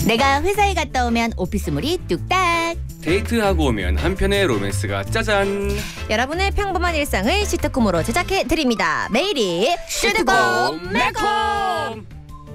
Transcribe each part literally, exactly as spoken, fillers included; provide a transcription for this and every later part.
내가 회사에 갔다 오면 오피스물이 뚝딱. 데이트하고 오면 한편의 로맨스가 짜잔. 여러분의 평범한 일상을 시트콤으로 제작해 드립니다. 매일이 시트콤 매콤.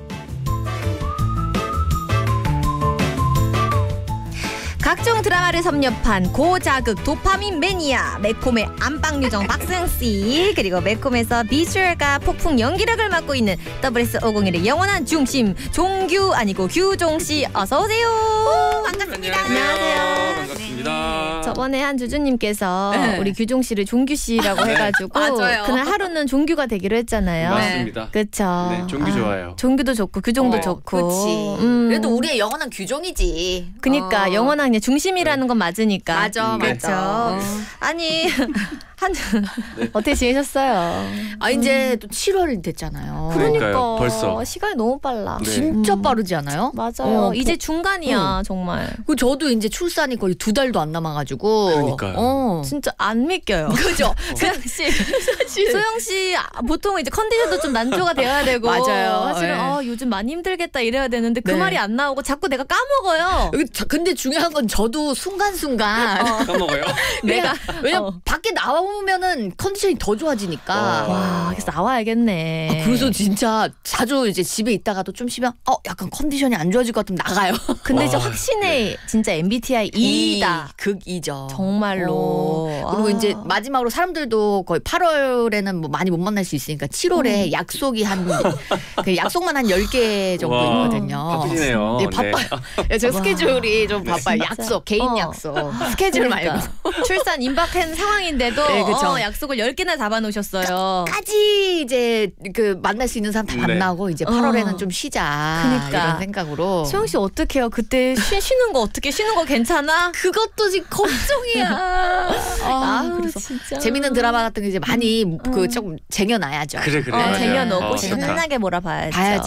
각종 드라마를 섭렵한 고자극 도파민 매니아 매콤의 안방 요정 박승씨, 그리고 매콤에서 비주얼과 폭풍 연기력을 맡고 있는 더블에스 오공일의 영원한 중심 종규 아니고 규종씨, 어서오세요. 반갑습니다. 안녕하세요. 반갑습니다. 저번에 한 주주님께서 네. 우리 규종씨를 종규씨라고 네. 해가지고 맞아요. 그날 하루는 종규가 되기로 했잖아요. 맞습니다. 그쵸. 네, 종규 좋아요. 종규도 좋고 규종도 어, 좋고. 그렇지. 음. 그래도 우리의 영원한 규종이지. 그니까 어. 영원한 그냥 중심이라는 건 맞으니까. 맞아, 네. 맞아. 그쵸. 아니 한 네. 어떻게 지내셨어요? 아 이제 또 칠월이 됐잖아요. 그러니까요, 벌써. 시간이 너무 빨라. 네. 진짜 음. 빠르지 않아요? 맞아요. 어, 이제 보- 중간이야 정말. 그 저도 이제 출산이 거의 두 달도 안 남아가지고. 그러니까요. 어. 진짜 안 믿겨요. 그죠? 소영 씨, 소영 씨 보통 이제 컨디션도 좀 난조가 되어야 되고. 맞아요. 사실은 네. 어, 요즘 많이 힘들겠다 이래야 되는데 그 네. 말이 안 나오고 자꾸 내가 까먹어요. 여기 자- 근데 중요한 건 저도 순간순간 까먹어요. 내가 왜냐면 어. 밖에 나오면은 컨디션이 더 좋아지니까. 어. 와, 그래서 나와야겠네. 아, 그래서 진짜 자주 이제 집에 있다가도 좀 쉬면 어 약간 컨디션이 안 좋아질 것 같으면 나가요. 근데 이제 어, 확신의 진짜 엠비티아이 이다. 극이죠. 정말로. 어. 그리고 아. 이제 마지막으로 사람들도 거의 팔월에는 뭐 많이 못 만날 수 있으니까 칠월에 음. 약속이 한 그 약속만 한 열 개 정도 와, 있거든요. 바쁘시네요. 네, 바빠. 요 저 와. 스케줄이 좀 네. 바빠요. 진짜. 약속, 개인 어. 약속. 스케줄 그러니까. 말고. 출산 임박한 상황인데도 네, 그쵸. 어, 약속을 열 개나 잡아놓으셨어요. 까지 이제 그 만날 수 있는 사람 다 네. 만나고 이제 어. 팔월에는 좀 쉬자. 그러니까. 이런 생각으로. 수영 씨 어떻게 해요? 그때 쉬, 쉬는 거 어떻게 쉬는 거 괜찮아? 그것도 지금 걱정이야. 아, 그래서 진짜. 재밌는 드라마 같은 거 이제 많이 그 조금 쟁여놔야죠. 그래 그래. 어, 맞아요. 쟁여놓고 어, 좋다. 신나게 몰아봐야죠. 봐야지.